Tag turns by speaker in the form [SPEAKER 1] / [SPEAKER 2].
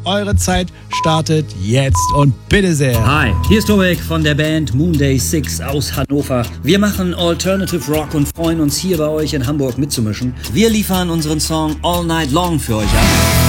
[SPEAKER 1] Eure Zeit startet jetzt und bitte sehr.
[SPEAKER 2] Hi, hier ist Tomek von der Band Moonday 6 aus Hannover. Wir machen Alternative Rock und freuen uns hier bei euch in Hamburg mitzumischen. Wir liefern unseren Song All Night Long für euch ab.